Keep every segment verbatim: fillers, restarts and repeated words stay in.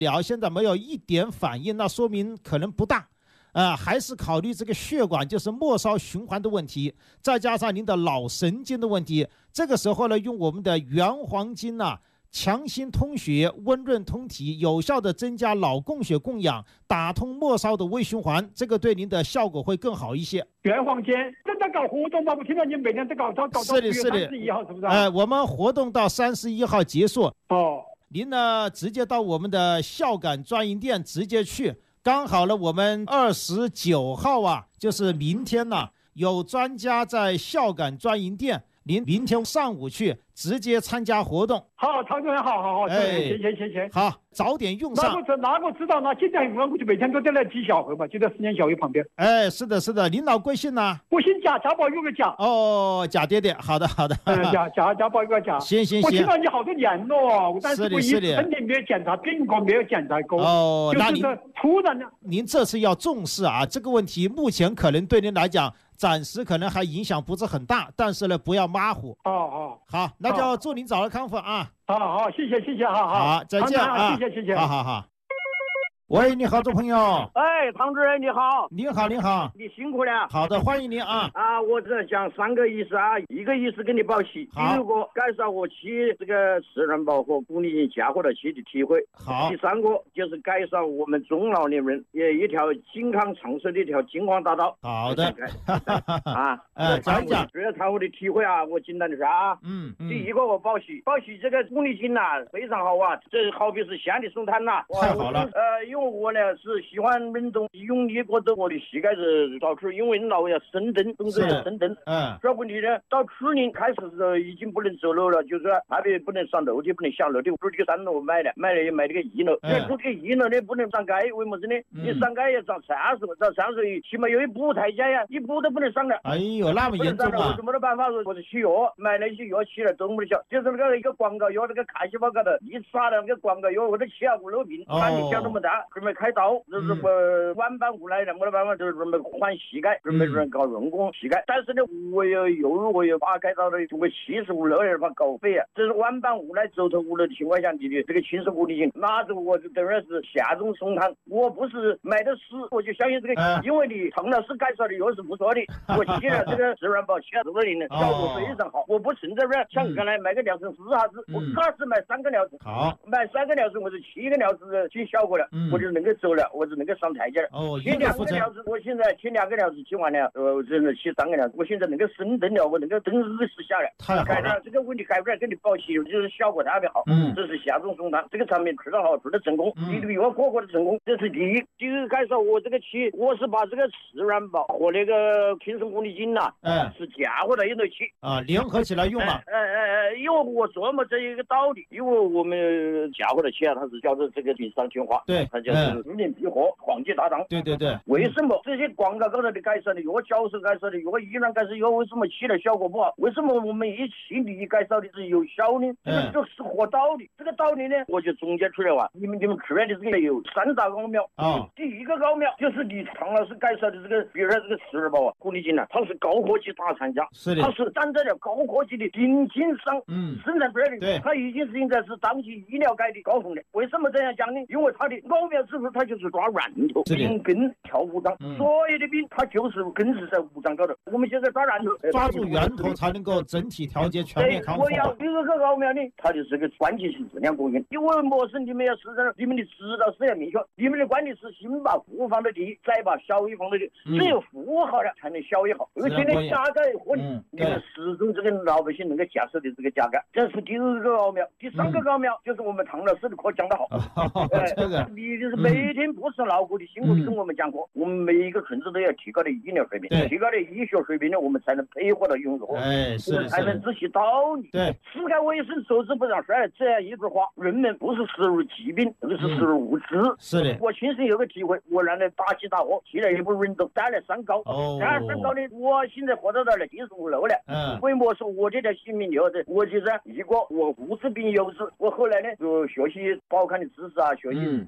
疗现在没有一点反应，那说明可能不大。呃，还是考虑这个血管就是末梢循环的问题，再加上您的脑神经的问题。这个时候呢，用我们的原黄金呐、啊，强心通血、温润通体，有效的增加脑供血供氧，打通末梢的微循环，这个对您的效果会更好一些。 原黄金正在搞活动吧？我听到你每年都搞到搞到是的，是的， 三十一号是不是？ 呃，我们活动到三十一号结束。 哦， 您呢直接到我们的孝感专营店直接去。刚好呢，我们二十九号啊，就是明天呢、啊，有专家在孝感专营店，您明天上午去直接参加活动。 好，唐主任，好好好， 哎， 行行行行， 好，早点用上。 那我知那我知道，那今天我就每天都在那记小河嘛，就在思念小河旁边。 哎，是的，是的，领导贵姓呢？ 我姓贾，贾宝玉个贾。 哦，贾爹爹，好的好的。 嗯，贾贾贾宝玉个贾。 行行行。 我听到你好多年了，但是我一直身体没有检查病过，没有检查过。 哦， 那您突然呢？ 您这次要重视啊，这个问题目前可能对您来讲。暂时可能还影响不是很大，但是呢，不要马虎。 哦哦， 好，那就祝您早日康复啊！ 好好，谢谢谢谢，好好， 好，再见啊！ 谢谢谢谢， 好好好。喂，你好，周朋友。 哎，唐主任你好。 您好，您好。 你辛苦了。 好的，欢迎您啊。 啊，我只讲三个意思啊，一个意思给你报喜，第二个介绍我去这个自然保和鼓励结合的去的体会。 好。 第三个就是介绍我们中老年人也一条健康长寿的一条金光大道。 好的。 啊， 呃，讲一讲。 主要谈我的体会啊，我简单的说啊。 嗯嗯。 第一个我报喜，报喜这个鼓励金呐非常好啊，这好比是县的松滩呐。 太好了。 呃，因为我呢是喜欢运动，用力过度我的膝盖是早出，因为老要深蹲，动作要深蹲。 嗯。 这问题呢，到去年开始的时候已经不能走路了，就是那边不能上楼梯，不能下楼梯，住这个三楼买了，买了也买这个一楼。这住这个一楼呢，不能上街，为么子呢？你上街要上厕所，上厕所起码有一步台阶呀，一步都不能上了。 哎呦，那么严重啊！ 我是没得办法，我是取药，买那些药起来都没得效，就是那个一个广告药，那个看细胞高头一撒了那个广告药，我都七啊五六瓶，反正效都没大，准备开刀，就是我晚班无奈了，没得办法，就是准备换膝盖，准备准备搞人工膝盖。但是呢，我有犹豫，我有把开刀的，我七十五六年把搞废啊，这是晚班无奈走投无路的情况下，你的这个亲属鼓励金，那就我就等于是险中送炭。我不是买的死，我就相信这个， 嗯、 因为你唐老师介绍的药是不错的，我去了这个自然保七十多年了，效果非常好。我不存在这像刚才买个疗程四下子，我二次买三个疗程， 好， 买三个疗程我是七个疗程就效果了，我就能够走了，我就能够上台阶了。 哦， 去两个疗程，我现在去两个疗程去完了，呃，真的去三个疗程，我现在能够深蹲了，我能够蹲二十下了。 太好了， 这个问题改不了，跟你报喜，就是效果特别好。嗯，这是下中送炭，这个产品吃得好，吃得成功，你比我个个的成功，这是第一。第二介绍我这个去，我是把这个自然宝和那个轻松鼓励金呐， 嗯， 是结合在一起去啊，联合起来用嘛。 哎哎哎，因为我琢磨这一个道理，因为我们结合的起啊，它是叫做这个锦上添花， 对， 它叫做四面闭合，黄金搭档。 对对对。 为什么这些广告高头的介绍的药，教授介绍的药，医院介绍药，为什么起来效果不好？为什么我们一起你介绍的是有效呢？这个就是合道理。这个道理呢，我就总结出来了。你们你们吃的这个有三大奥妙啊。 第一个奥妙就是你唐老师介绍的这个，比如说这个十二宝啊，鼓励金啊，它是高科技大厂家， 是的， 它是站在了高科技的顶尖上， 嗯， 生产出来的， 对， 它已经是应该是当今医疗界的高峰了。为什么这样讲呢？因为它的奥妙之处，它就是抓源头，病根调五脏， 嗯、 所有的病它就是根是在五脏高头。我们现在抓源头， 抓住源头才能够整体调节全面康复。 我要第二个奥妙呢，它就是个关键性质量公允。因为模式你们要实证，你们的指导是要明确，你们的管理是先把服务放到第一，再把效益放到第一，只有服务好了才能效益好。而且呢，价格合理，你们始终这个老百姓能够接受的这个价格，这是第二个奥妙。第三个奥妙就是我们唐老师的课讲得好， 这个你就是每天不辞劳苦的辛苦的跟我们讲课，我们每一个村子都要提高的医疗水平，提高的医学水平呢，我们才能配合到用药， 哎，是的， 才能知其道理。 对， 世界卫生组织不让说这样一句话，人们不是死入疾病，而是死入无知。 是的， 我亲身有个体会，我原来大起大落，起来一步运动，带来三高， 哦， 带来三高呢，我现在活到到了七十五六了， 嗯， 为么说我这条性命留着？我就是一个我无治病有治，我后来呢就学习保康的知识啊，学习医学结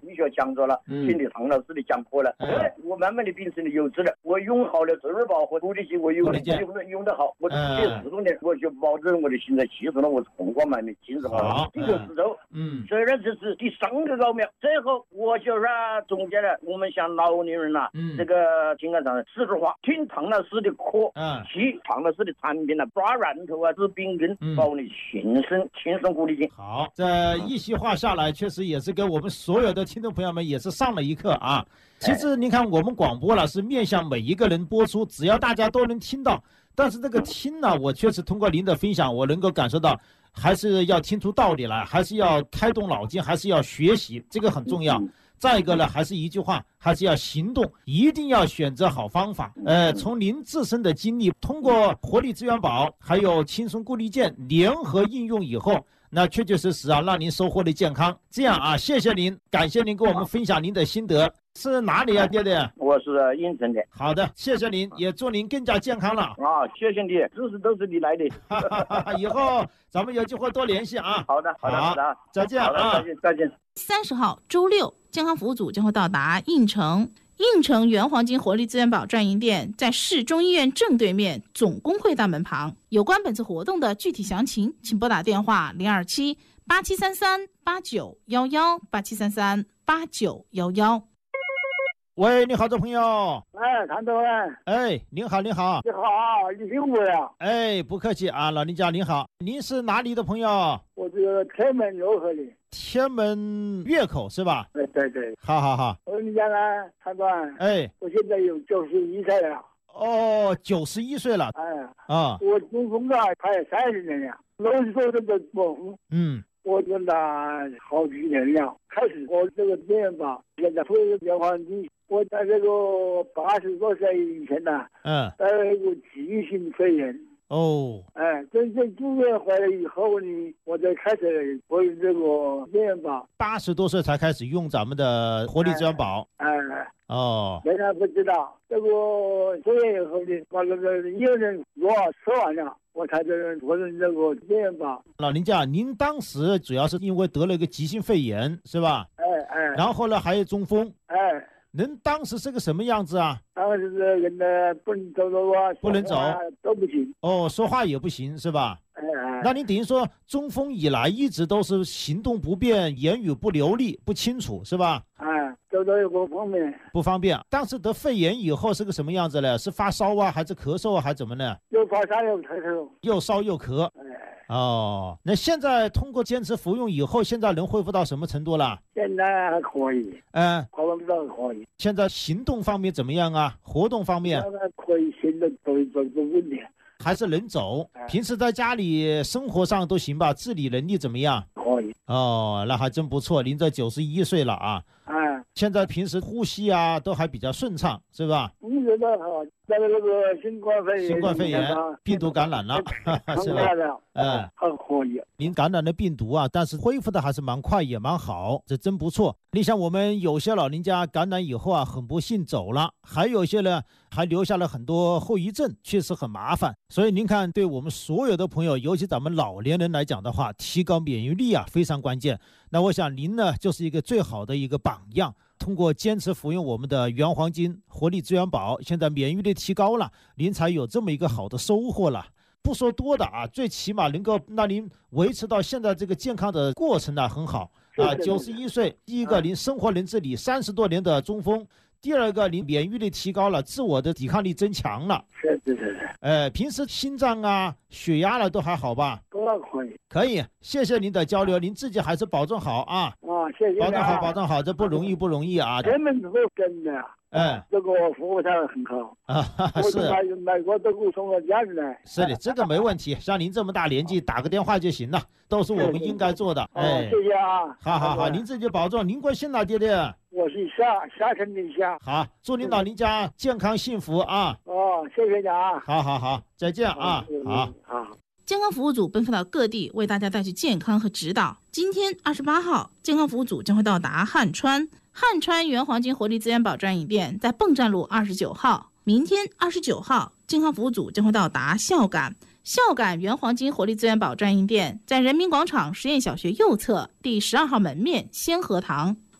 讲着了， 嗯听的唐老师的讲课了，哎，我慢慢的秉承的有志了，我用好了正儿八和鼓励起，我用用用得好，我写十多年，我就保证我的现在记住了，我是红光满面，今日好，这个时候，嗯，虽然这是第三个高苗，最后我就是总结了，我们像老年人呐，嗯，这个情感上四句话，听唐老师的课，嗯，去唐老师的产品啊，抓软头啊，治病根，保你轻松轻松鼓励劲。 好，这一席话下来，确实也是给我们所有的听众朋友们也是上了一课啊。其实您看，我们广播了是面向每一个人播出，只要大家都能听到。但是这个听呢，我确实通过您的分享，我能够感受到，还是要听出道理来，还是要开动脑筋，还是要学习，这个很重要。再一个呢，还是一句话，还是要行动，一定要选择好方法。呃，从您自身的经历，通过活力资源宝还有轻松固力健联合应用以后，那确确实实啊，让您收获了健康。这样啊，谢谢您，感谢您跟我们分享您的心得。是哪里啊，爹爹？ 我是应城的。 好的，谢谢您，也祝您更加健康了。 啊，谢谢你，知识都是你来的。 以后咱们有机会多联系啊。 好的，好的，好的， 再见啊， 再见，再见。 三十号周六，健康服务组将会到达应城。应城原黄金活力资源宝专营店在市中医院正对面总工会大门旁。有关本次活动的具体详情，请拨打电话零二七八七三三八九幺幺八七三三八九幺幺。 喂，你好，这朋友。 哎，谭总哎。 哎，您好，您好。 你好，你辛苦了。 哎，不客气啊，老人家您好。您是哪里的朋友？ 我这个天门泸河的。 天门月口是吧？ 对对对。 好好好。 我跟你讲啊，谭总。 哎。 我现在有九十一岁了。 哦，九十一岁了。 哎。 啊。 我中风了，快三十年了，六十岁都在中。 嗯。 我跟他好几年了，开始我这个变法，现在会变化你。我在这个八十多岁以前呢，嗯，得了一个急性肺炎。 哦， 哎，真正住院回来以后呢，我才开始我这个变法。 八十多岁才开始用咱们的活力资源宝。 哎，哎哦， 原来不知道这个住院以后呢，把那个医人药吃完了。我才这我的这个变法。 老人家，您当时主要是因为得了一个急性肺炎，是吧？ 哎哎。 然后呢，还有中风。 哎。 您当时是个什么样子啊？ 当时这人呢，不能走路啊， 不能走， 都不行。 哦，说话也不行，是吧？ 哎哎。 那您等于说中风以来一直都是行动不便，言语不流利，不清楚，是吧？ 哎，走走又不方便。 不方便。当时得肺炎以后是个什么样子呢？是发烧啊，还是咳嗽啊，还是怎么呢？ 又发烧又咳嗽。 又烧又咳。 哎。 哦，那现在通过坚持服用以后，现在能恢复到什么程度了？ 现在还可以， 嗯， 活动都可以。 现在行动方面怎么样啊？活动方面？ 现在可以，行动走一走不问题， 还是能走。平时在家里生活上都行吧？自理能力怎么样？ 可以。 哦，那还真不错。您这九十一岁了啊。 啊。 现在平时呼吸啊都还比较顺畅，是吧？ 嗯，觉得好。在那个新冠肺炎， 新冠肺炎病毒感染了，是吧？ 嗯，还可以。 您感染了病毒啊，但是恢复的还是蛮快，也蛮好，这真不错。你像我们有些老人家感染以后啊，很不幸走了，还有一些呢，还留下了很多后遗症，确实很麻烦。所以您看，对我们所有的朋友，尤其咱们老年人来讲的话，提高免疫力啊，非常关键。那我想您呢，就是一个最好的一个榜样。通过坚持服用我们的原黄金活力资源宝，现在免疫力提高了，您才有这么一个好的收获了。不说多的啊，最起码能够让您维持到现在这个健康的过程呢，很好啊。九十一岁，第一个您生活能自理，三十多年的中风。第二个，您免疫力提高了，自我的抵抗力增强了。 是是是。 呃，平时心脏啊、血压了都还好吧？ 都可以。 可以，谢谢您的交流，您自己还是保重好啊。 啊，谢谢。 保重好，保重好，这不容易，不容易啊。 根本不真的。 嗯， 这个服务态很好啊，是。 美美国都给我送到家里来。 是的，这个没问题。像您这么大年纪，打个电话就行了，都是我们应该做的。 哎，谢谢啊。 好好好，您自己保重。您贵姓了，爹爹？ 我是夏夏城的夏。 好，祝您老人家健康幸福啊！ 哦，谢谢你啊！ 好好好，再见啊！好好。 健康服务组奔赴到各地，为大家带去健康和指导。今天二十八号，健康服务组将会到达汉川。汉川原黄金活力资源宝专营店在泵站路二十九号。明天二十九号，健康服务组将会到达孝感。孝感原黄金活力资源宝专营店在人民广场实验小学右侧第十二号门面先河堂。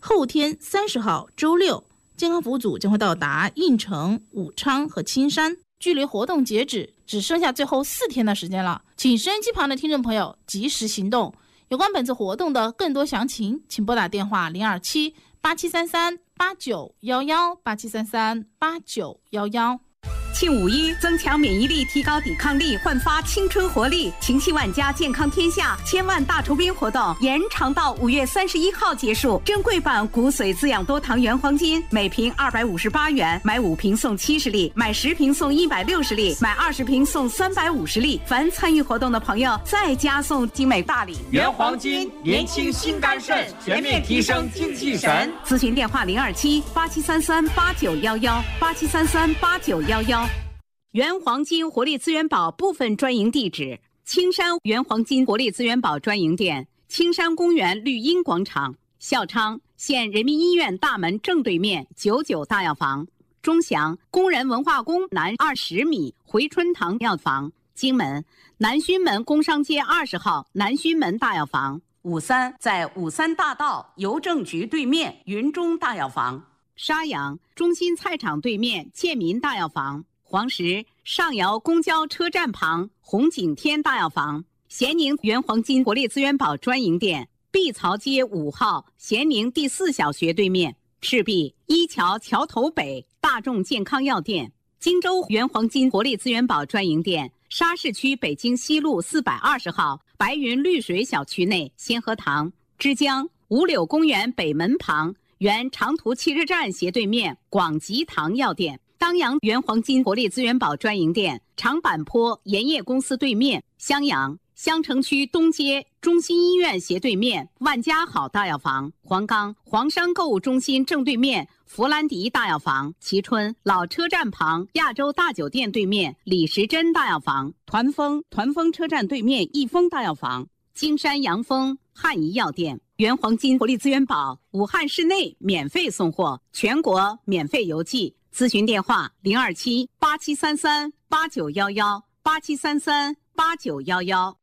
后天三十号周六，健康服务组将会到达应城、武昌和青山。距离活动截止只剩下最后四天的时间了，请收音机旁的听众朋友及时行动。有关本次活动的更多详情，请拨打电话零二七八七三三八九幺幺八七三三八九幺幺。 庆五一，增强免疫力，提高抵抗力，焕发青春活力。情系万家，健康天下千万大酬宾活动延长到五月三十一号结束。珍贵版骨髓滋养多糖原黄金每瓶二百五十八元，买五瓶送七十粒，买十瓶送一百六十粒，买二十瓶送三百五十粒。凡参与活动的朋友，再加送精美大礼。 原黄金，年轻心肝肾，全面提升精气神。 咨询电话零二七八七三三八九幺幺八七三三八九幺幺。原黄金活力资源宝部分专营地址：青山原黄金活力资源宝专营店，青山公园绿荫广场；孝昌县人民医院大门正对面九九大药房；钟祥工人文化宫南二十米回春堂药房；荆门南圩门工商街二十号南圩门大药房；五三在五三大道邮政局对面云中大药房；沙阳中心菜场对面建民大药房；黄石上窑公交车站旁红景天大药房；咸宁原黄金活力资源宝专营店，碧槽街五号咸宁第四小学对面；赤壁一桥桥头北大众健康药店；荆州原黄金活力资源宝专营店，沙市区北京西路四百二十号白云绿水小区内先河塘；枝江五柳公园北门旁原长途汽车站斜对面广吉堂药店；当阳原黄金活力资源宝专营店，长坂坡盐业公司对面；襄阳襄城区东街中心医院斜对面万家好大药房；黄冈黄山购物中心正对面弗兰迪大药房；蕲春老车站旁亚洲大酒店对面李时珍大药房；团丰团丰车站对面益丰大药房；金山阳丰汉仪药店。原黄金活力资源宝武汉市内免费送货，全国免费邮寄。咨询电话零二七八七三三八九幺幺八七三三八九幺幺。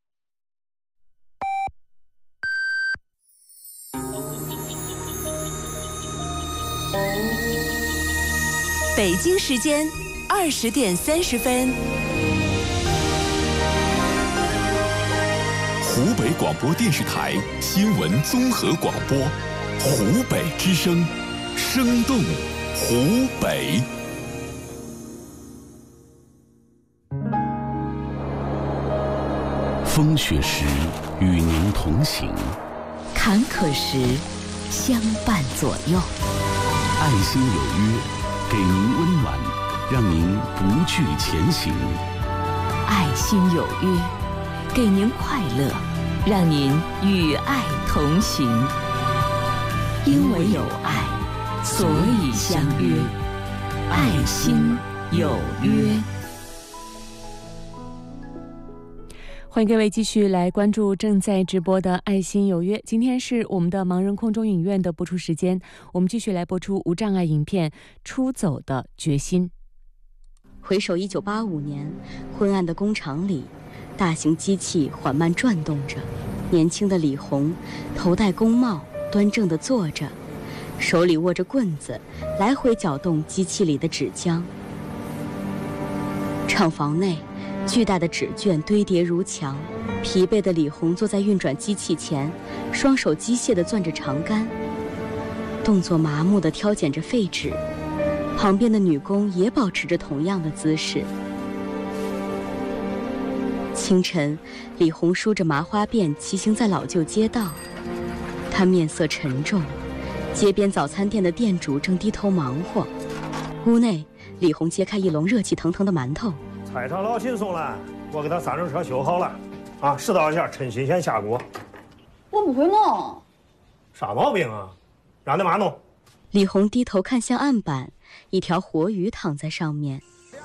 北京时间二十点三十分。 湖北广播电视台新闻综合广播，湖北之声，生动湖北。风雪时与您同行， 坎坷时相伴左右。 爱心有约，给您温暖，让您不惧前行。 爱心有约，给您快乐，让您与爱同行。因为有爱，所以相约。爱心有约。 欢迎各位继续来关注正在直播的《爱心有约》。今天是我们的盲人空中影院的播出时间，我们继续来播出无障碍影片《出走的决心》。 回首一九八五年，昏暗的工厂里，大型机器缓慢转动着，年轻的李红头戴工帽，端正地坐着，手里握着棍子，来回搅动机器里的纸浆。厂房内，巨大的纸卷堆叠如墙，疲惫的李红坐在运转机器前，双手机械地攥着长杆，动作麻木地挑拣着废纸。旁边的女工也保持着同样的姿势。清晨，李红梳着麻花辫骑行在老旧街道，她面色沉重。街边早餐店的店主正低头忙活。屋内，李红揭开一笼热气腾腾的馒头。 菜场老秦送来，我给他三轮车修好了，啊，拾掇一下，趁新鲜下锅。 我不会弄。 啥毛病啊？让你妈弄。 李红低头看向案板，一条活鱼躺在上面。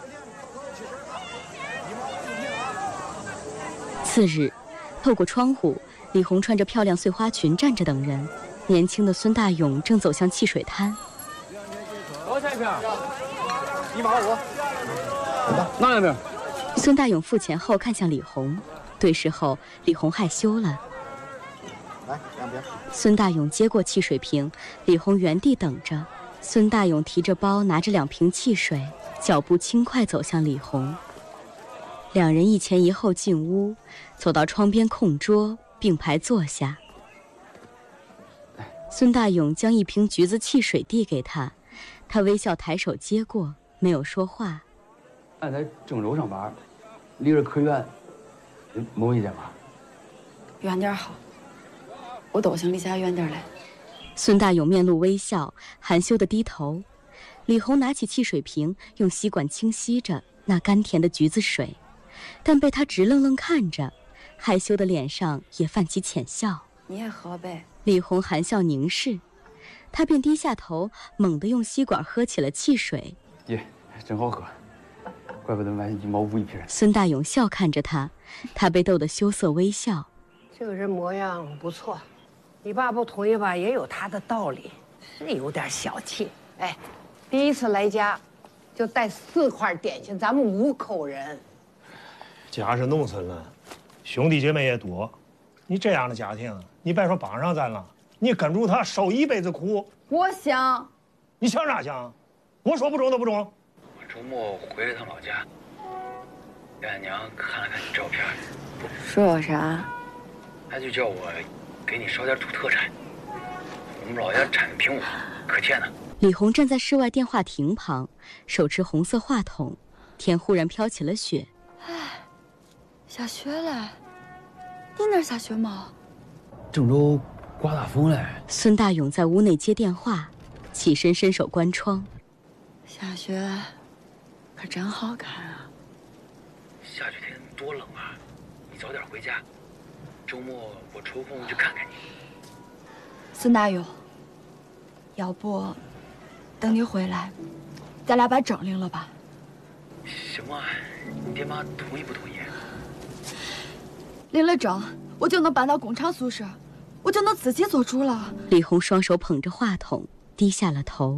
次日，透过窗户，李红穿着漂亮碎花裙站着等人。年轻的孙大勇正走向汽水滩。 多少钱一瓶？一毛五。那两瓶。 孙大勇付钱后看向李红，对视后，李红害羞了。 来两瓶。 孙大勇接过汽水瓶，李红原地等着。孙大勇提着包，拿着两瓶汽水，脚步轻快走向李红。两人一前一后进屋，走到窗边空桌，并排坐下。孙大勇将一瓶橘子汽水递给他，他微笑抬手接过，没有说话。 俺在郑州上班，离这可远，没危险吧？ 远点好，我都想离家远点来。 孙大勇面露微笑，含羞地低头。李红拿起汽水瓶，用吸管轻吸着那甘甜的橘子水，但被他直愣愣看着，害羞的脸上也泛起浅笑。 你也喝呗。 李红含笑凝视，他便低下头，猛地用吸管喝起了汽水。 耶，真好喝，怪不得卖一毛五一瓶。 孙大勇笑看着他，他被逗得羞涩微笑。 这个人模样不错，你爸不同意吧，也有他的道理，是有点小气。哎，第一次来家，就带四块点心，咱们五口人。 家是农村了，兄弟姐妹也多，你这样的家庭，你别说帮上咱了，你跟住他受一辈子苦。 我想， 你想啥想？我说不中都不中。 我周末回了趟老家，给俺娘看了看你照片。 说啥？ 他就叫我给你捎点土特产，我们老家产的苹果可甜了。 李红站在室外电话亭旁，手持红色话筒，天忽然飘起了雪。 哎，下雪了，你那儿下雪吗？ 郑州刮大风了。 孙大勇在屋内接电话，起身伸手关窗。 下雪可真好看啊！ 下雪天多冷啊！你早点回家，周末我抽空去看看你。 孙大勇，要不等你回来，咱俩把证领了吧？ 行啊，你爹妈同意不同意？ 领了证，我就能搬到工厂宿舍，我就能自己做主了。 李红双手捧着话筒，低下了头。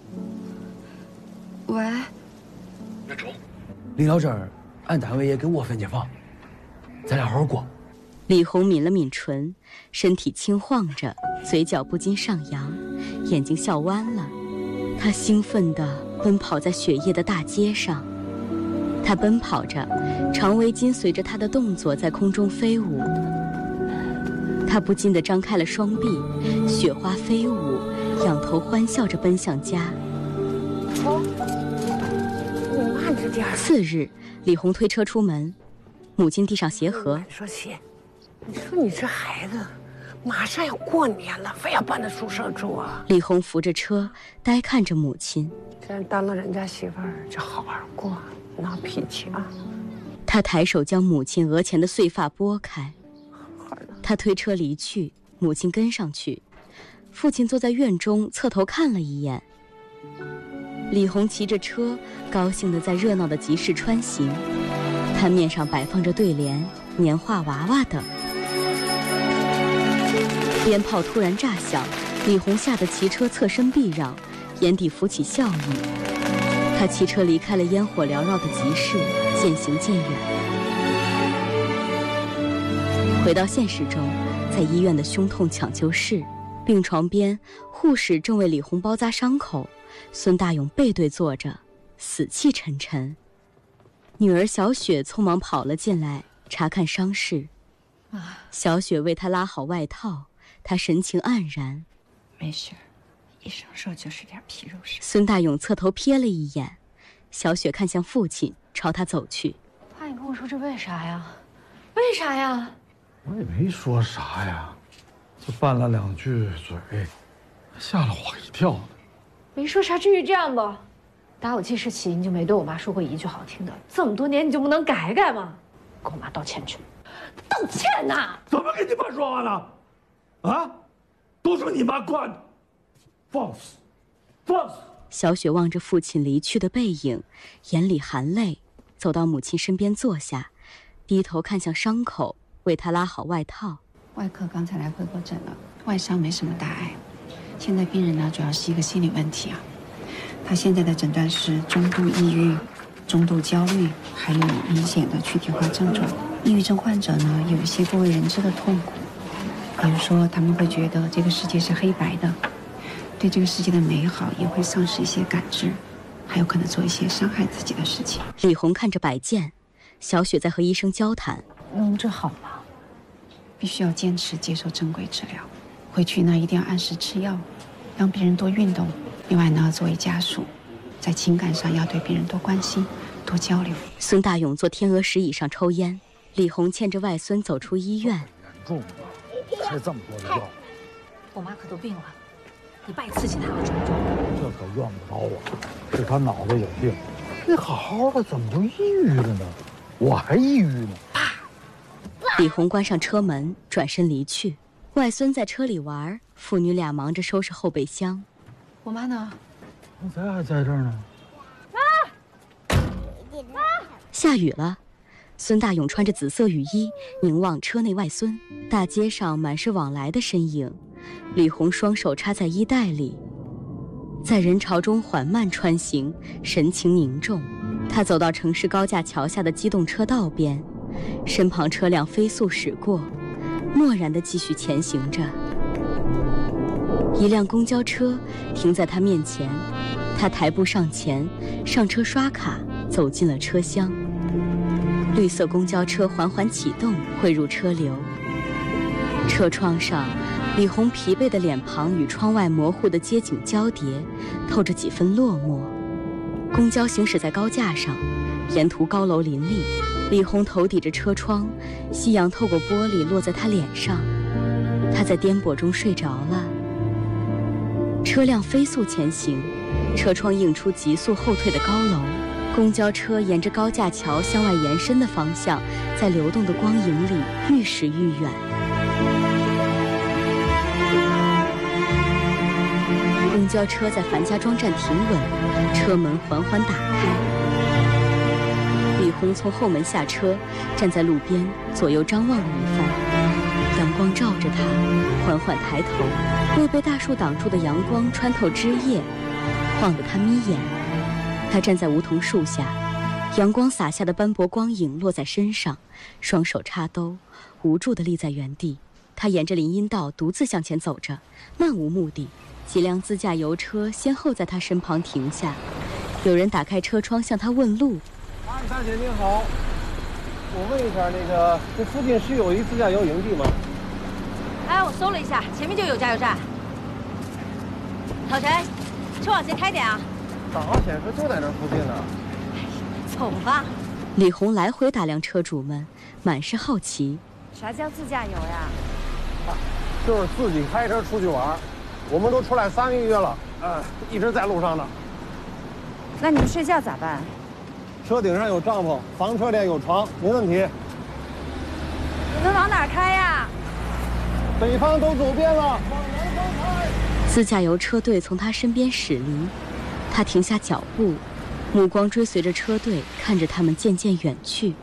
喂， 那中。 领到这儿，俺单位也给我分间房，咱俩好好过。 李红抿了抿唇，身体轻晃着，嘴角不禁上扬，眼睛笑弯了。她兴奋地奔跑在雪夜的大街上，她奔跑着，长围巾随着她的动作在空中飞舞。她不禁地张开了双臂，雪花飞舞，仰头欢笑着奔向家。 哦，你慢着点。 次日，李红推车出门，母亲递上鞋盒。 说起，你说你这孩子，马上要过年了，非要搬到宿舍住啊？ 李红扶着车，呆看着母亲。 既然当了人家媳妇儿，就好好过，闹脾气啊！ 他抬手将母亲额前的碎发拨开。他推车离去，母亲跟上去。父亲坐在院中，侧头看了一眼。李红骑着车，高兴地在热闹的集市穿行，他面上摆放着对联、年画娃娃等。鞭炮突然炸响，李红吓得骑车侧身避让，眼底浮起笑意。他骑车离开了烟火缭绕的集市，渐行渐远。回到现实中，在医院的胸痛抢救室，病床边，护士正为李红包扎伤口。孙大勇背对坐着，死气沉沉。女儿小雪匆忙跑了进来，查看伤势。小雪为他拉好外套，他神情黯然。 没事，医生说就是点皮肉伤。 孙大勇侧头瞥了一眼，小雪看向父亲，朝他走去。 爸，你跟我说这为啥呀？为啥呀？ 我也没说啥呀，就拌了两句嘴，吓了我一跳。 没说啥，至于这样不？打我记事起，你就没对我妈说过一句好听的？这么多年你就不能改改吗？给我妈道歉去！道歉呐！ 怎么跟你妈说话呢？啊，都是你妈惯的，放肆，放肆！ 小雪望着父亲离去的背影，眼里含泪，走到母亲身边坐下，低头看向伤口，为他拉好外套。 外科刚才来回过诊了，外伤没什么大碍。现在病人呢，主要是一个心理问题啊。他现在的诊断是中度抑郁、中度焦虑，还有明显的躯体化症状。抑郁症患者呢，有一些不为人知的痛苦， 比如说，他们会觉得这个世界是黑白的，对这个世界的美好也会丧失一些感知，还有可能做一些伤害自己的事情。 李红看着摆件，小雪在和医生交谈。 嗯，这好吗？必须要坚持接受正规治疗，回去呢一定要按时吃药，让病人多运动。另外呢，作为家属，在情感上要对病人多关心、多交流。 孙大勇坐天鹅石椅上抽烟，李红牵着外孙走出医院。 严重啊，吃这么多的药。 我妈可都病了，你爸也刺激她了，中不中？ 这可怨不着我，是他脑子有病。你好好的怎么就抑郁了呢？我还抑郁呢。 李红关上车门，转身离去。外孙在车里玩，父女俩忙着收拾后备箱。 我妈呢？ 刚才还在这儿呢。 妈！下雨了，孙大勇穿着紫色雨衣，凝望车内外孙。大街上满是往来的身影，李红双手插在衣袋里，在人潮中缓慢穿行，神情凝重。他走到城市高架桥下的机动车道边，身旁车辆飞速驶过，漠然地继续前行着。一辆公交车停在他面前，他抬步上前，上车刷卡，走进了车厢。绿色公交车缓缓启动，汇入车流。车窗上，李红疲惫的脸庞与窗外模糊的街景交叠，透着几分落寞。公交行驶在高架上，沿途高楼林立。李红头抵着车窗，夕阳透过玻璃落在她脸上，她在颠簸中睡着了。车辆飞速前行，车窗映出急速后退的高楼。公交车沿着高架桥向外延伸的方向，在流动的光影里愈驶愈远。公交车在樊家庄站停稳，车门缓缓打开。李红从后门下车，站在路边，左右张望了一番。阳光照着他，缓缓抬头，未被大树挡住的阳光穿透枝叶，晃得他眯眼。他站在梧桐树下，阳光洒下的斑驳光影落在身上，双手插兜，无助地立在原地。他沿着林荫道独自向前走着，漫无目的。几辆自驾游车先后在他身旁停下，有人打开车窗向他问路。 阿姨大姐您好，我问一下，那个这附近是有一自驾游营地吗？ 哎，我搜了一下，前面就有加油站。老陈，车往前开点啊！ 导航显示就在那附近呢。 走吧。 李红来回打量车主们，满是好奇。 啥叫自驾游呀？ 啊，就是自己开车出去玩。我们都出来三个月了，呃，一直在路上呢。 那你们睡觉咋办？ 车顶上有帐篷，房车里有床，没问题。 你们往哪儿开呀？ 北方都走遍了，往南方开。 自驾游车队从他身边驶离，他停下脚步，目光追随着车队，看着他们渐渐远去。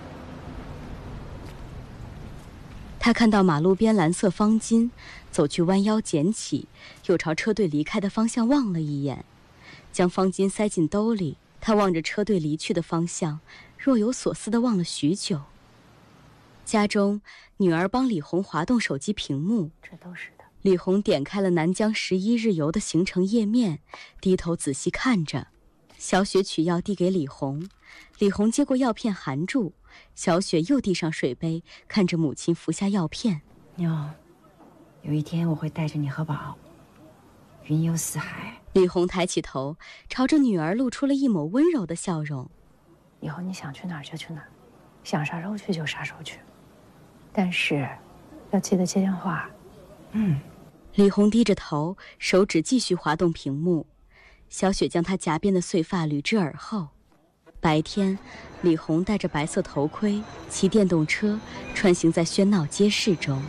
他看到马路边蓝色方巾，走去弯腰捡起，又朝车队离开的方向望了一眼，将方巾塞进兜里。他望着车队离去的方向，若有所思地望了许久。家中，女儿帮李红滑动手机屏幕， 这都是的。 李红点开了南疆十一日游的行程页面，低头仔细看着。小雪取药递给李红，李红接过药片含住。小雪又递上水杯，看着母亲服下药片。 妞，有一天我会带着你和宝云游四海。 李红抬起头，朝着女儿露出了一抹温柔的笑容。 以后你想去哪儿就去哪儿，想啥时候去就啥时候去，但是要记得接电话。嗯。 李红低着头，手指继续滑动屏幕。小雪将她夹边的碎发捋至耳后。白天，李红戴着白色头盔，骑电动车穿行在喧闹街市中。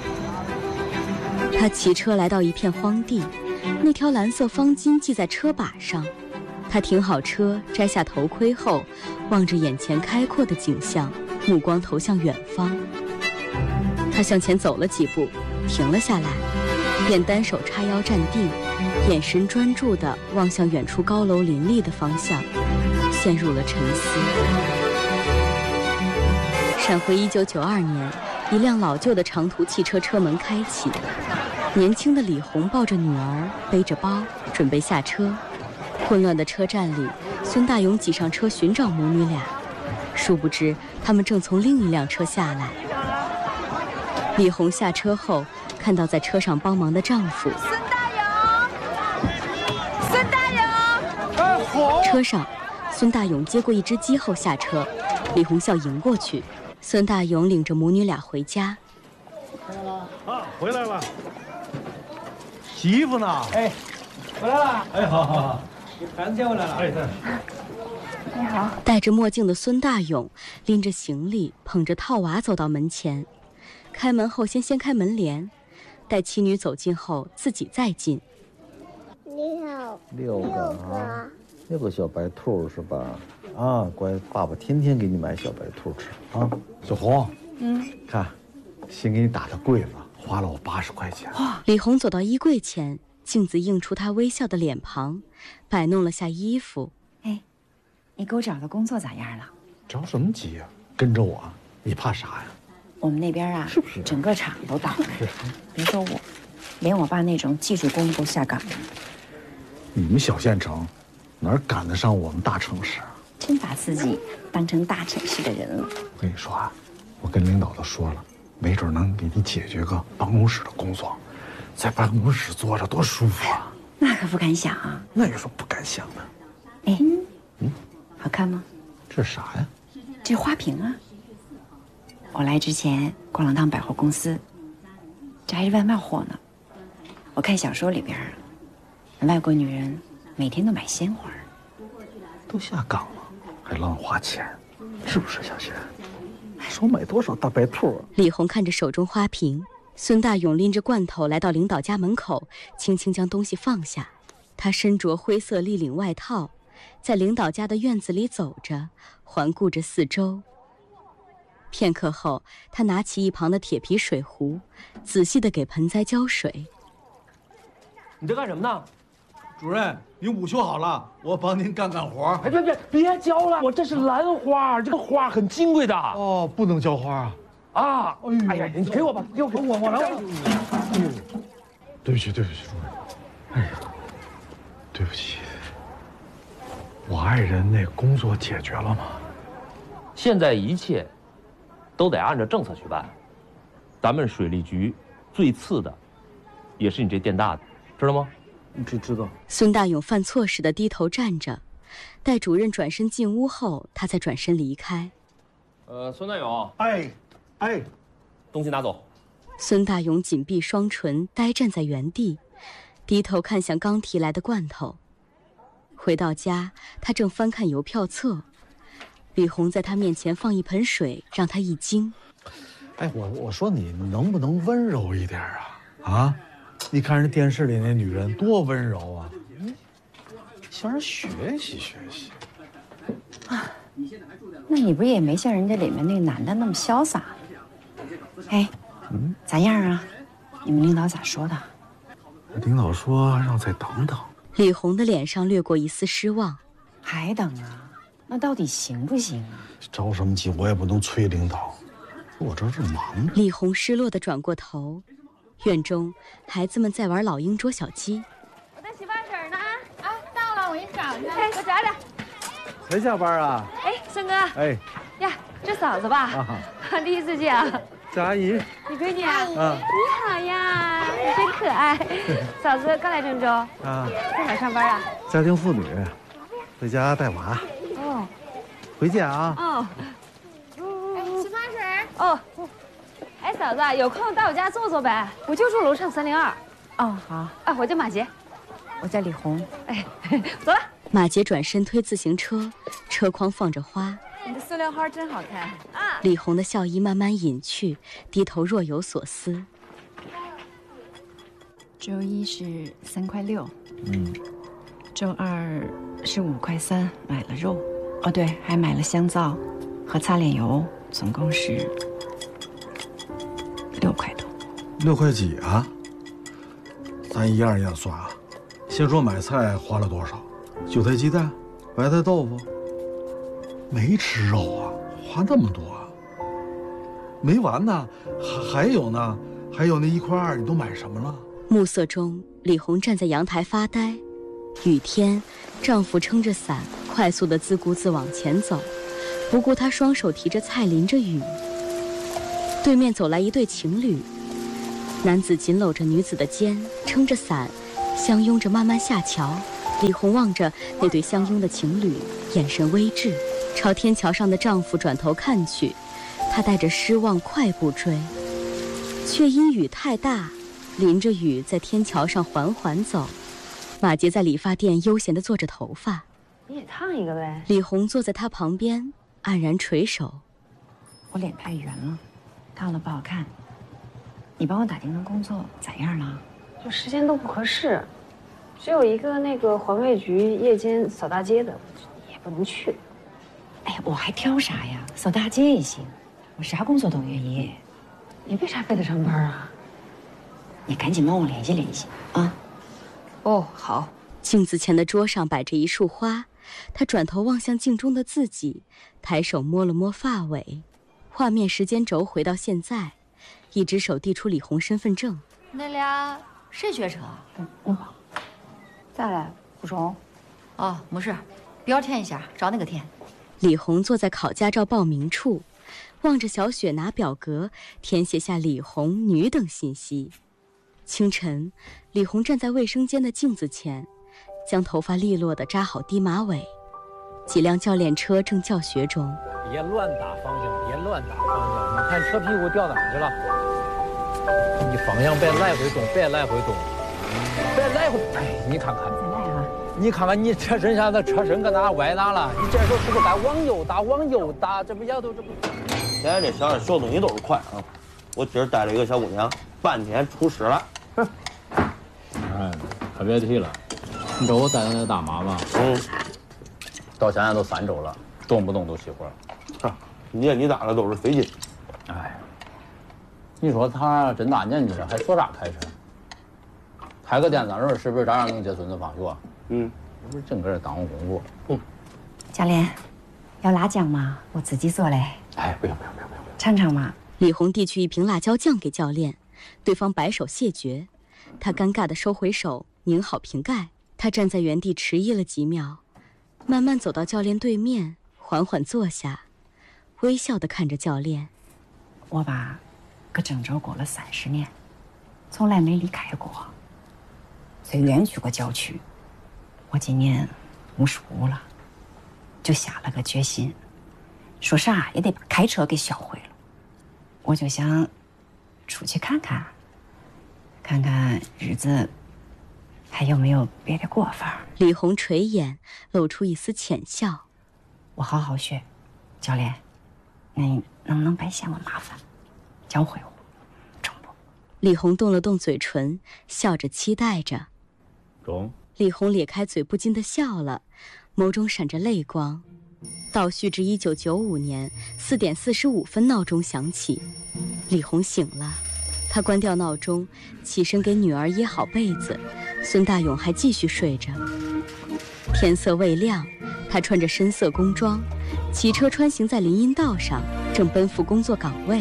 他骑车来到一片荒地，那条蓝色方巾系在车把上。他停好车，摘下头盔后，望着眼前开阔的景象，目光投向远方。他向前走了几步，停了下来，便单手叉腰站定，眼神专注地望向远处高楼林立的方向，陷入了沉思。闪回一九九二年， 一辆老旧的长途汽车车门开启，年轻的李红抱着女儿，背着包，准备下车。混乱的车站里，孙大勇挤上车寻找母女俩，殊不知他们正从另一辆车下来。李红下车后，看到在车上帮忙的丈夫孙大勇，孙大勇， 哎，好。 车上，孙大勇接过一只鸡后下车，李红笑迎过去。孙大勇领着母女俩回家。 啊，回来了。媳妇呢？ 哎，回来了。 哎，好好好。 赶紧回来了。 哎，对。 你好。 戴着墨镜的孙大勇拎着行李，捧着套娃走到门前，开门后先掀开门帘，待妻女走近后自己再进。 你好。 六个啊，六个小白兔是吧？啊，乖，爸爸天天给你买小白兔吃啊。 小红， 嗯， 看，新给你打的柜子，花了我八十块钱。 李红走到衣柜前，镜子映出她微笑的脸庞，摆弄了下衣服。 哎，你给我找的工作咋样了？ 着什么急呀？跟着我，你怕啥呀？ 我们那边啊， 是不是整个厂都倒了？别说我，连我爸那种技术工都下岗了。 你们小县城，哪儿赶得上我们大城市？ 真把自己当成大城市的人了。 我跟你说啊，我跟领导都说了，没准能给你解决个办公室的工作，在办公室坐着多舒服啊！ 那可不敢想啊。 那有什么不敢想的？ 哎，嗯，好看吗？ 这是啥呀？ 这花瓶啊。我来之前逛了趟百货公司，这还是外贸货呢。我看小说里边，外国女人每天都买鲜花。 都下岗了，还乱花钱，是不是小贤？少买多少大白兔？ 李红看着手中花瓶，孙大勇拎着罐头来到领导家门口，轻轻将东西放下。他身着灰色立领外套，在领导家的院子里走着，环顾着四周。片刻后，他拿起一旁的铁皮水壶，仔细地给盆栽浇水。 你在干什么呢？ 主任，您午休好了，我帮您干干活。 哎，别别别浇了，我这是兰花，这个花很金贵的。 哦，不能浇花啊！ 啊，哎呀，你给我吧，给我，我我来。 哎呦，对不起对不起，主任。哎呀，对不起。我爱人那工作解决了吗？ 现在一切都得按照政策去办。咱们水利局最次的，也是你这店大的，知道吗？ 知知道。 孙大勇犯错似的低头站着，待主任转身进屋后，他才转身离开。 呃，孙大勇， 哎，哎， 东西拿走。 孙大勇紧闭双唇，呆站在原地，低头看向刚提来的罐头。回到家，他正翻看邮票册，李红在他面前放一盆水，让他一惊。 哎，我我说你能不能温柔一点啊？啊？你看人电视里那女人多温柔啊，嗯，向人学习学习。 啊，那你不也没像人家里面那个男的那么潇洒？哎，嗯，咋样啊？你们领导咋说的？ 领导说让再等等。 李红的脸上掠过一丝失望。 还等啊？那到底行不行啊？ 着什么急？我也不能催领导，我这是忙着。 李红失落地转过头。院中，孩子们在玩老鹰捉小鸡。 我的洗发水呢？啊，到了，我给你找一下。哎，我找找。 才下班啊？ 哎，孙哥。 哎。 呀，这嫂子吧？啊。第一次见啊。 这阿姨。 你闺女啊？啊。你好呀，你真可爱。嫂子刚来郑州。啊。在哪上班啊？ 家庭妇女，在家带娃。 哦。 回见啊。 哦。哎，洗发水。哦。哎，嫂子，有空到我家坐坐呗，我就住楼上三零二。 哦，好。 啊，我叫马杰， 我叫李红。 哎，走了。 马杰转身推自行车，车筐放着花。 你的塑料花真好看啊！ 李红的笑意慢慢隐去，低头若有所思。 周一是三块六， 嗯， 周二是五块三，买了肉。哦，对，还买了香皂和擦脸油，总共是。六块多， 六块几啊？咱一样一样算啊。先说买菜花了多少？韭菜鸡蛋、白菜豆腐，没吃肉啊，花那么多啊？ 没完呢，还还有呢，还有那一块二，你都买什么了？ 暮色中，李红站在阳台发呆。雨天，丈夫撑着伞，快速地自顾自往前走，不顾他双手提着菜淋着雨。对面走来一对情侣，男子紧搂着女子的肩，撑着伞，相拥着慢慢下桥。李红望着那对相拥的情侣，眼神微滞，朝天桥上的丈夫转头看去，她带着失望快步追，却因雨太大，淋着雨在天桥上缓缓走。马杰在理发店悠闲地做着头发， 你也烫一个呗。 李红坐在他旁边，黯然垂首。 我脸太圆了，烫了不好看。你帮我打听的工作咋样了？ 就时间都不合适，只有一个那个环卫局夜间扫大街的，也不能去。 哎呀，我还挑啥呀？扫大街也行，我啥工作都愿意。 你为啥非得上班啊？ 你赶紧帮我联系联系啊！ 哦，好。 镜子前的桌上摆着一束花，他转头望向镜中的自己，抬手摸了摸发尾。画面时间轴回到现在，一只手递出李红身份证。 那俩谁学车？ 我吧。咋了？不中？ 哦，没事，表填一下，找那个填。 李红坐在考驾照报名处，望着小雪拿表格填写下李红女等信息。清晨，李红站在卫生间的镜子前，将头发利落地扎好低马尾。几辆教练车正教学中。 别乱打方向，别乱打方向！你看车屁股掉哪儿去了？你方向别来回动，别来回动，别来回。哎，你看看，你看看你这人家的车身搁哪歪哪了？你这时候是不是该往右打？往右打，这不丫头这不？ 现在这小孩学东西都是快啊！我今儿带了一个小姑娘，半天出师了。哼！ 哎，可别提了。你知道我带的那大马吧？ 嗯。 到现在都三周了，动不动都熄火了。 啊，年纪大了都是费劲。 哎，你说他真大年纪了，还说啥开车？开个电三轮是不是照样能接孙子放学？ 嗯， 这不是真搁这耽误工作。 嗯。 教练，要辣酱吗？我自己做嘞。 哎，不用不用不用不用。 尝尝嘛。 李红递去一瓶辣椒酱给教练，对方摆手谢绝，他尴尬地收回手，拧好瓶盖。他站在原地迟疑了几秒，慢慢走到教练对面，缓缓坐下，微笑地看着教练。 我吧，搁郑州过了三十年，从来没离开过，虽远去过郊区。我今年五十五了，就下了个决心，说啥也得把开车给销毁了。我就想出去看看，看看日子还有没有别的过法。 李红垂眼，露出一丝浅笑。 我好好学，教练，那你能不能别嫌我麻烦，教会我？中不？ 李红动了动嘴唇，笑着期待着。 中。 李红咧开嘴，不禁地笑了，眸中闪着泪光。倒叙至一九九五年四点四十五分，闹钟响起，李红醒了。她关掉闹钟，起身给女儿掖好被子。孙大勇还继续睡着。天色未亮，他穿着深色工装，骑车穿行在林荫道上，正奔赴工作岗位。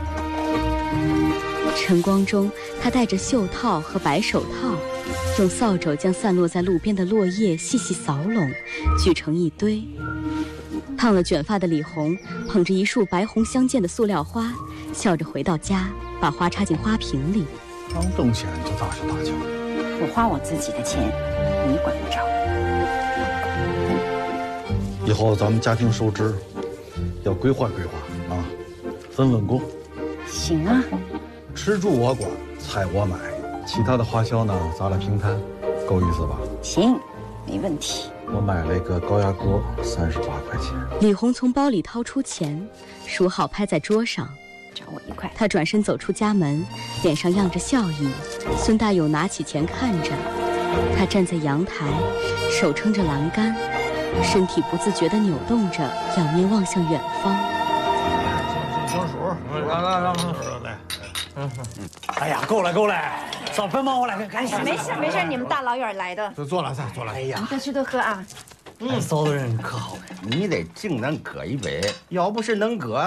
晨光中，他戴着袖套和白手套，用扫帚将散落在路边的落叶细细扫拢，聚成一堆。烫了卷发的李红捧着一束白红相间的塑料花，笑着回到家，把花插进花瓶里。 刚挣钱就大手大脚， 我花我自己的钱，你管不着。 以后咱们家庭收支要规划规划啊，分分工。 行啊， 吃住我管，菜我买，其他的花销呢，咱俩平摊，够意思吧？ 行，没问题。 我买了一个高压锅，三十八块钱。 李红从包里掏出钱，数好拍在桌上。 找我一块。 他转身走出家门，脸上漾着笑意。孙大勇拿起钱看着他，站在阳台，手撑着栏杆，身体不自觉地扭动着，仰面望向远方。 小鼠，来来来来，嗯嗯， 哎呀，够了够了，早分帮我来个干洗。 没事没事，你们大老远来的， 都坐了噻，坐了。 哎呀， 多吃多喝啊。 嗯，嫂子人可好了， 你得敬咱哥一杯，要不是恁哥，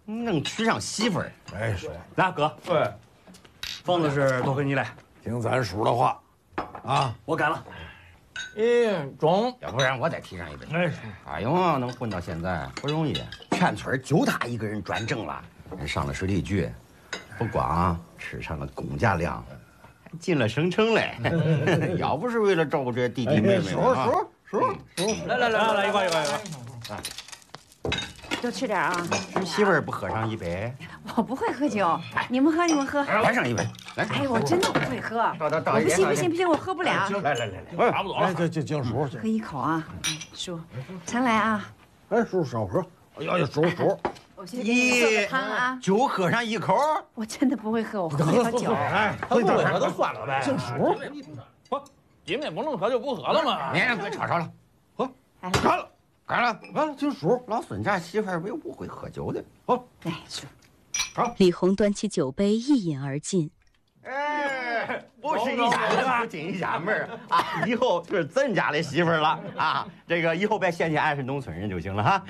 能娶上媳妇儿。 哎，说， 来哥，对，房子是都给你了。 听咱叔的话，啊， 我干了。 咦，中，要不然我再提上一杯。哎，阿勇能混到现在不容易，全村就他一个人转正了，上了水利局，不光吃上了公家粮，还进了省城嘞。要不是为了照顾这弟弟妹妹， 叔叔叔叔，来来来来，一块一块一块。啊， 多吃点啊！ 媳妇儿不喝上一杯？ 我不会喝酒，你们喝你们喝。 来上一杯，来。 哎，我真的不会喝。 倒倒倒不行不行不行，我喝不了。 来来来来， 差不多了。哎，这这敬叔， 喝一口啊，叔，常来啊。 哎，叔少喝。哎呀呀，叔叔。 我先给你做个汤啊。 就喝上一口。 我真的不会喝，我喝不了酒。 哎，他不会喝就算了呗。 敬叔， 不，你们也不能喝就不喝了嘛。 你别吵吵了， 喝， 干了。干了，完了，敬叔，老孙家媳妇儿又不会喝酒的。好， 来，叔。 好。 李红端起酒杯一饮而尽。 哎，不是一家人不进一家门啊！以后就是咱家的媳妇儿了啊！这个以后别嫌弃俺是农村人就行了哈。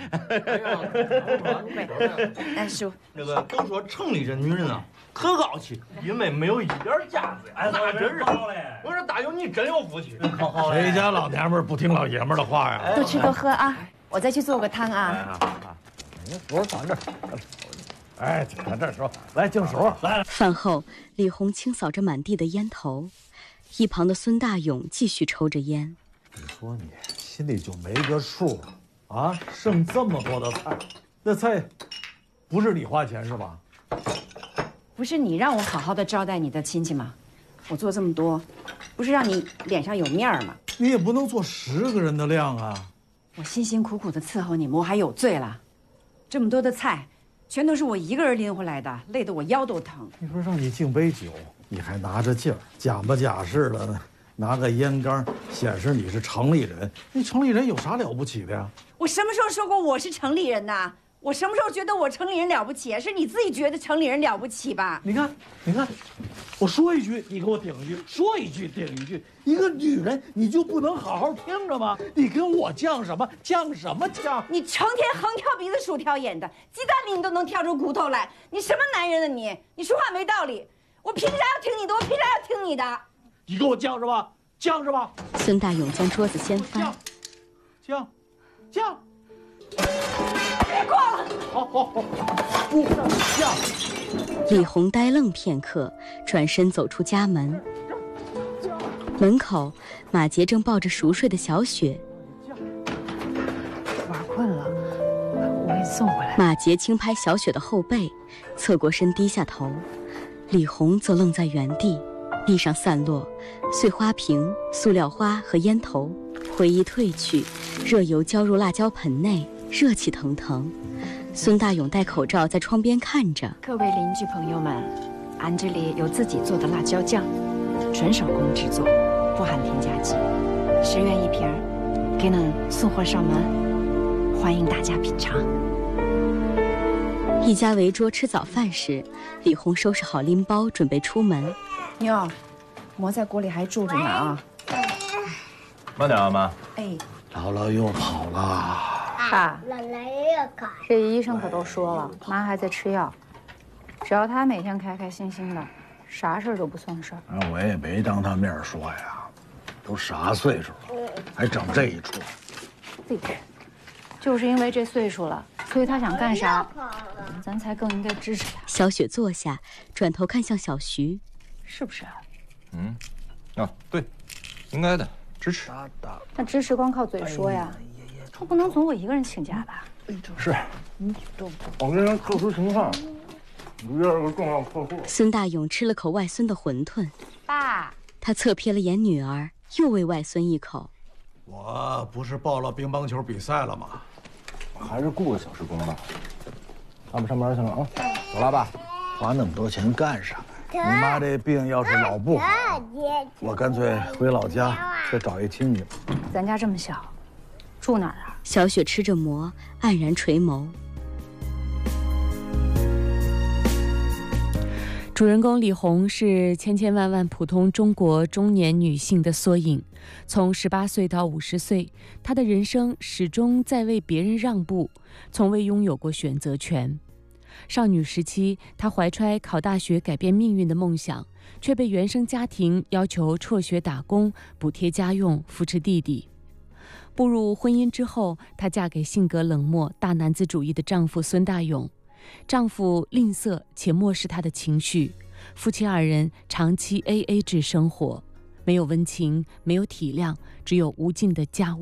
哎，叔， 那个都说城里这女人啊可傲气，因为没有一点架子。哎，那真是好嘞！我说大勇，你真有福气。 谁家老娘们不听老爷们的话呀？ 多吃多喝啊！我再去做个汤啊。 你叔躺这儿，哎，躺这儿说，来敬叔来。 饭后，李红清扫着满地的烟头，一旁的孙大勇继续抽着烟。 你说你心里就没个数啊？剩这么多的菜，那菜不是你花钱是吧？ 不是你让我好好的招待你的亲戚吗？我做这么多，不是让你脸上有面吗？ 你也不能做十个人的量啊！ 我辛辛苦苦的伺候你们，我还有罪了？这么多的菜，全都是我一个人拎回来的，累得我腰都疼。 你说让你敬杯酒，你还拿着劲儿，假模假式的拿个烟缸显示你是城里人。你城里人有啥了不起的呀？ 我什么时候说过我是城里人呐？我什么时候觉得我城里人了不起？是你自己觉得城里人了不起吧？ 你看，你看，我说一句你给我顶一句，说一句顶一句。一个女人你就不能好好听着吗？你跟我犟什么？犟什么犟？ 你成天横挑鼻子竖挑眼的，鸡蛋里你都能挑出骨头来。你什么男人啊你？你说话没道理。我凭啥要听你的？我凭啥要听你的？ 你跟我犟是吧？犟是吧？ 孙大勇将桌子掀翻。 犟，犟。 别过了！ 好好好，不犟。 李红呆愣片刻，转身走出家门。门口，马杰正抱着熟睡的小雪。 玩困了，我给你送回来。 马杰轻拍小雪的后背，侧过身低下头。李红则愣在原地，地上散落碎花瓶、塑料花和烟头。回忆褪去，热油浇入辣椒盆内，热气腾腾。孙大勇戴口罩在窗边看着。 各位邻居朋友们，俺这里有自己做的辣椒酱，纯手工制作，不含添加剂，十元一瓶儿，给恁送货上门，欢迎大家品尝。 一家围桌吃早饭时，李红收拾好拎包，准备出门。 妞，馍在锅里还住着呢啊！ 慢点啊，妈。 哎， 姥姥又跑了。 爸， 姥姥又跑。 这医生可都说了，妈还在吃药，只要她每天开开心心的，啥事儿都不算事儿。 那我也没当她面说呀，都啥岁数了，还整这一出。 对，就是因为这岁数了，所以她想干啥，咱才更应该支持她。 小雪坐下，转头看向小徐， 是不是？ 嗯，啊，对，应该的，支持。 那支持光靠嘴说呀，可不能总我一个人请假吧？ 是，我跟人特殊情况，遇到个重要客户。 孙大勇吃了口外孙的馄饨， 爸， 他侧瞥了眼女儿，又喂外孙一口。 我不是报了乒乓球比赛了吗？ 还是雇个小时工吧。爸爸上班去了啊，走了爸。 花那么多钱干啥？你妈这病要是老不好，我干脆回老家再找一亲戚。 咱家这么小，住哪儿啊？ 小雪吃着馍，黯然垂眸。 主人公李红是千千万万普通中国中年女性的缩影。从十八岁到五十岁，她的人生始终在为别人让步，从未拥有过选择权。 少女时期，她怀揣考大学改变命运的梦想，却被原生家庭要求辍学打工，补贴家用，扶持弟弟。步入婚姻之后，她嫁给性格冷漠、大男子主义的丈夫孙大勇。丈夫吝啬且漠视她的情绪，夫妻二人长期 A A 制生活，没有温情，没有体谅，只有无尽的家务。